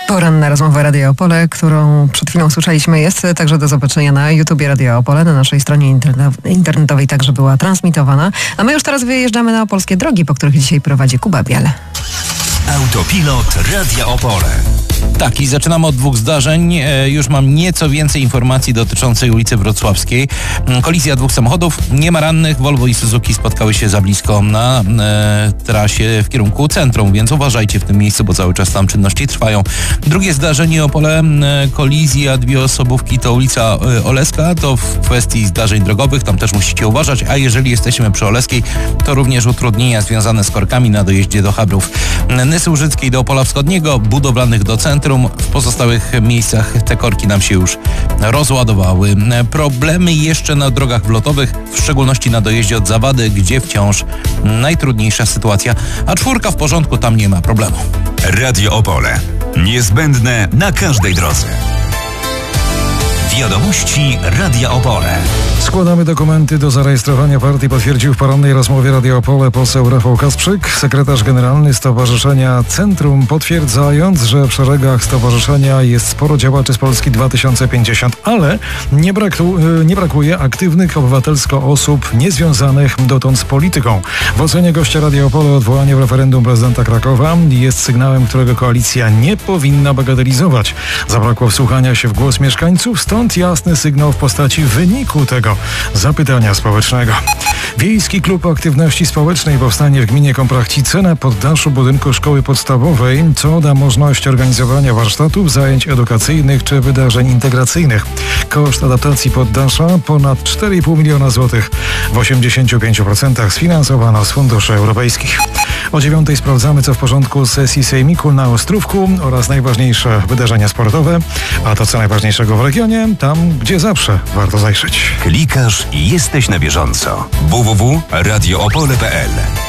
Poranna rozmowa Radio Opole, którą przed chwilą słyszeliśmy, jest także do zobaczenia na YouTubie Radio Opole, na naszej stronie internetowej także była transmitowana. A my już teraz wyjeżdżamy na opolskie drogi, po których dzisiaj prowadzi Kuba Biel. Autopilot Radia Opole. Tak, i zaczynamy od dwóch zdarzeń. Już mam nieco więcej informacji dotyczących ulicy Wrocławskiej. Kolizja dwóch samochodów, nie ma rannych. Volvo i Suzuki spotkały się za blisko na trasie w kierunku centrum, więc uważajcie w tym miejscu, bo cały czas tam czynności trwają. Drugie zdarzenie Opole, kolizja, dwie osobówki, to ulica Oleska, to w kwestii zdarzeń drogowych, tam też musicie uważać, a jeżeli jesteśmy przy Oleskiej, to również utrudnienia związane z korkami na dojeździe do Chabrów. Nysy Łużyckiej do Opola Wschodniego, budowlanych do centrum. W pozostałych miejscach te korki nam się już rozładowały. Problemy jeszcze na drogach wlotowych, w szczególności na dojeździe od Zawady, gdzie wciąż najtrudniejsza sytuacja, a czwórka w porządku, tam nie ma problemu. Radio Opole. Niezbędne na każdej drodze. Wiadomości Radia Opole. Składamy dokumenty do zarejestrowania partii, potwierdził w porannej rozmowie Radio Opole poseł Rafał Kasprzyk, sekretarz generalny Stowarzyszenia Centrum, potwierdzając, że w szeregach stowarzyszenia jest sporo działaczy z Polski 2050, ale nie brakuje aktywnych obywatelsko osób niezwiązanych dotąd z polityką. W ocenie gościa Radio Opole odwołanie w referendum prezydenta Krakowa jest sygnałem, którego koalicja nie powinna bagatelizować. Zabrakło wsłuchania się w głos mieszkańców, stąd jasny sygnał w postaci wyniku tego zapytania społecznego. Wiejski Klub Aktywności Społecznej powstanie w gminie Komprachcice na poddaszu budynku szkoły podstawowej, co da możliwość organizowania warsztatów, zajęć edukacyjnych czy wydarzeń integracyjnych. Koszt adaptacji poddasza ponad 4,5 miliona złotych, w 85% sfinansowano z funduszy europejskich. O 9:00 sprawdzamy, co w porządku sesji Sejmiku na Ostrówku oraz najważniejsze wydarzenia sportowe, a to co najważniejszego w regionie, tam gdzie zawsze warto zajrzeć. Klikasz i jesteś na bieżąco. www.radioopole.pl.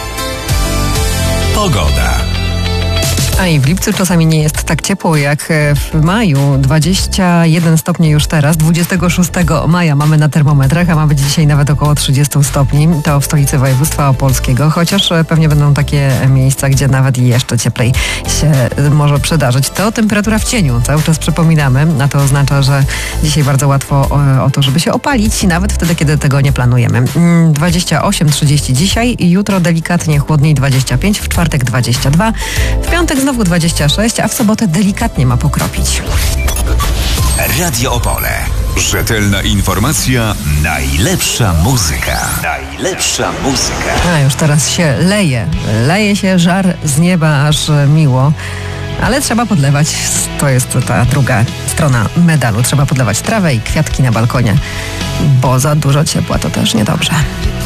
Pogoda. A i w lipcu czasami nie jest tak ciepło jak w maju. 21 stopni już teraz. 26 maja mamy na termometrach, a ma być dzisiaj nawet około 30 stopni. To w stolicy województwa opolskiego. Chociaż pewnie będą takie miejsca, gdzie nawet jeszcze cieplej się może przydarzyć. To temperatura w cieniu. Cały czas przypominamy, a to oznacza, że dzisiaj bardzo łatwo o to, żeby się opalić, nawet wtedy, kiedy tego nie planujemy. 28-30 dzisiaj, jutro delikatnie chłodniej 25, w czwartek 22, w piątek znowu 26, a w sobotę delikatnie ma pokropić. Radio Opole. Rzetelna informacja, najlepsza muzyka. Najlepsza muzyka. A już teraz się leje. Leje się żar z nieba, aż miło. Ale trzeba podlewać, to jest ta druga strona medalu. Trzeba podlewać trawę i kwiatki na balkonie, bo za dużo ciepła to też niedobrze.